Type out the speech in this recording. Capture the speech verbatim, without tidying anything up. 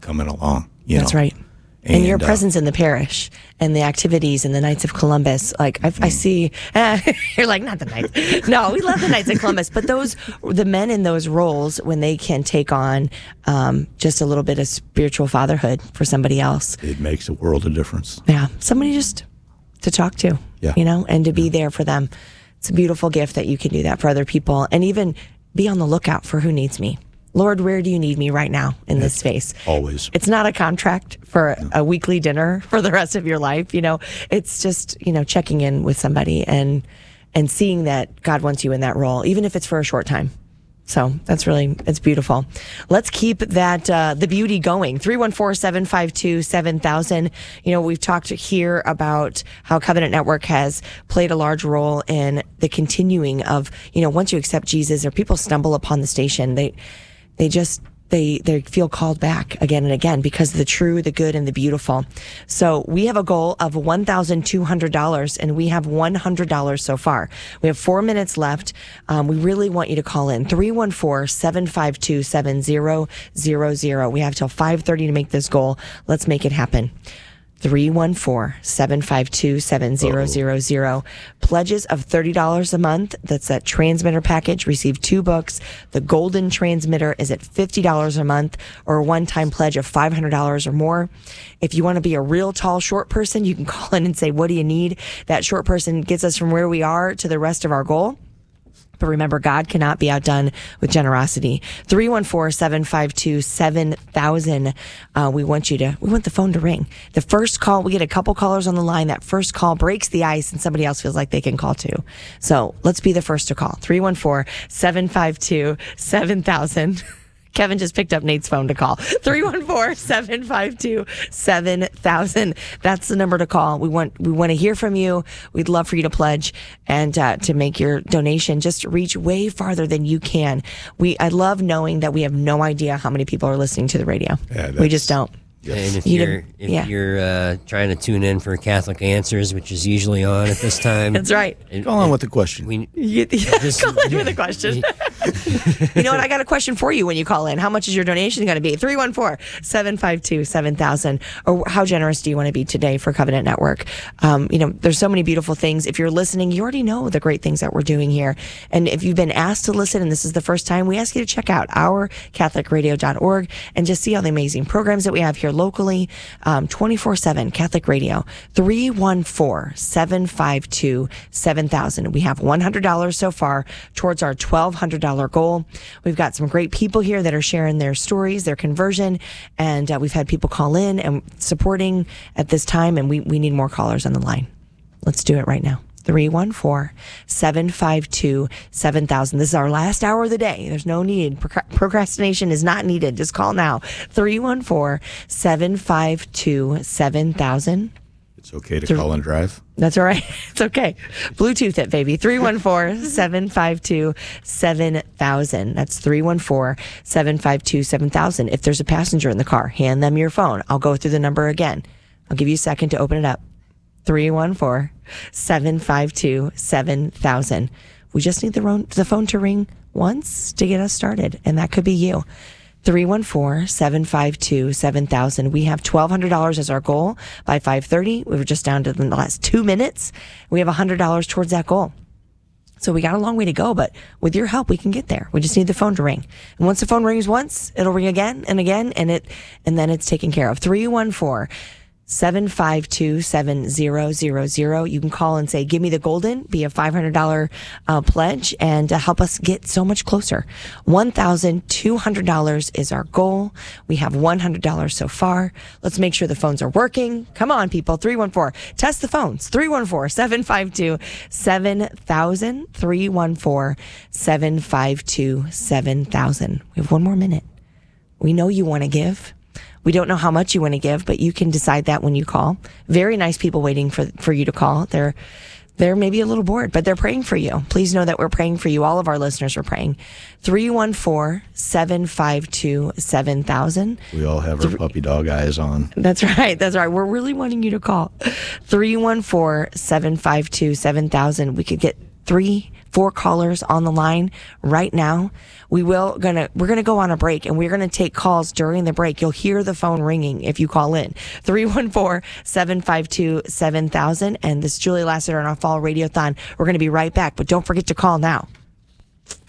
coming along. You That's know? right. And, and your uh, presence in the parish and the activities and the Knights of Columbus, like I, I see, eh, you're like, not the Knights. No, we love the Knights of Columbus, but those, the men in those roles, when they can take on um, just a little bit of spiritual fatherhood for somebody else. It makes a world of difference. Yeah. Somebody just to talk to, yeah. you know, and to be there for them. It's a beautiful gift that you can do that for other people and even be on the lookout for who needs me. Lord, where do you need me right now in this space? Always. It's not a contract for no. a weekly dinner for the rest of your life. You know, it's just, you know, checking in with somebody and, and seeing that God wants you in that role, even if it's for a short time. So that's really, it's beautiful. Let's keep that, uh, the beauty going. three one four, seven five two, seven thousand. You know, we've talked here about how Covenant Network has played a large role in the continuing of, you know, once you accept Jesus or people stumble upon the station, they, they just, they, they feel called back again and again because of the true, the good, and the beautiful. So we have a goal of one thousand two hundred dollars and we have one hundred dollars so far. We have four minutes left. Um, we really want you to call in three one four, seven five two, seven zero zero zero. We have till five thirty to make this goal. Let's make it happen. three one four, seven five two, seven zero zero zero. Pledges of thirty dollars a month. That's that transmitter package. Receive two books. The golden transmitter is at fifty dollars a month or a one-time pledge of five hundred dollars or more. If you want to be a real tall, short person, you can call in and say, what do you need? That short person gets us from where we are to the rest of our goal. But remember, God cannot be outdone with generosity. three one four, seven five two, seven thousand. Uh, we want you to, we want the phone to ring. The first call, we get a couple callers on the line. That first call breaks the ice and somebody else feels like they can call too. So let's be the first to call. three one four, seven five two, seven thousand. Kevin just picked up Nate's phone to call. three one four, seven five two, seven thousand. That's the number to call. We want we want to hear from you. We'd love for you to pledge and uh, to make your donation just reach way farther than you can. We I love knowing that we have no idea how many people are listening to the radio. Yeah, we just don't. And if You you're did- if yeah. you're uh, trying to tune in for Catholic Answers, which is usually on at this time, That's right. and- Go on and with the question. We, You, yeah, Just- call in with a question. You know what? I got a question for you when you call in. How much is your donation going to be? three one four, seven five two, seven thousand. Or how generous do you want to be today for Covenant Network? Um, you know, there's so many beautiful things. If you're listening, you already know the great things that we're doing here. And if you've been asked to listen and this is the first time, we ask you to check out our catholic radio dot org and just see all the amazing programs that we have here locally. Um, twenty-four seven Catholic Radio, three one four, seven five two, seven thousand. We have one hundred dollars so far towards our twelve hundred dollars goal. We've got some great people here that are sharing their stories, their conversion, and uh, we've had people call in and supporting at this time, and we, we need more callers on the line. Let's do it right now. three one four, seven five two, seven thousand. This is our last hour of the day. There's no need. Procra- procrastination is not needed. Just call now. three one four, seven five two, seven thousand. It's okay to Th- call and drive. That's all right. It's okay. Bluetooth it, baby. three one four, seven five two, seven thousand. That's three one four, seven five two, seven thousand. If there's a passenger in the car, hand them your phone. I'll go through the number again. I'll give you a second to open it up. three one four, seven five two, seven thousand. We just need the, ro- the phone to ring once to get us started, and that could be you. three one four, seven five two, seven thousand. We have twelve hundred dollars as our goal by five thirty. We were just down to the last two minutes. We have one hundred dollars towards that goal. So we got a long way to go, but with your help, we can get there. We just need the phone to ring. And once the phone rings once, it'll ring again and again, and it, and then it's taken care of. three one four, seven five two, seven zero zero zero. You can call and say, give me the golden, be a five hundred dollars uh, pledge, and uh, help us get so much closer. one thousand two hundred dollars is our goal. We have one hundred dollars so far. Let's make sure the phones are working. Come on, people. three one four. Test the phones. three one four, seven five two, seven thousand. three one four, seven five two, seven thousand. We have one more minute. We know you want to give. We don't know how much you want to give, but you can decide that when you call. Very nice people waiting for for you to call. They're they're maybe a little bored, but they're praying for you. Please know that we're praying for you. All of our listeners are praying. three one four, seven five two, seven thousand. We all have our Th- puppy dog eyes on. That's right. That's right. We're really wanting you to call. three one four, seven five two, seven thousand. We could get three, four callers on the line right now. We will gonna we're gonna go on a break, and we're gonna take calls during the break. You'll hear the phone ringing if you call in. three one four, seven five two, seven thousand. And this is Julie Lassiter on our Fall Radiothon. We're gonna be right back, but don't forget to call now.